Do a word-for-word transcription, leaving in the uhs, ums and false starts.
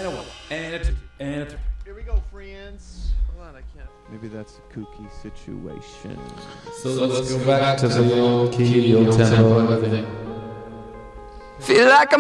a one, and a two, and a three. Here we go, friends. Hold on, I can't. Maybe that's a kooky situation. So let's go back to the old key, old tempo, everything. Feel like I'm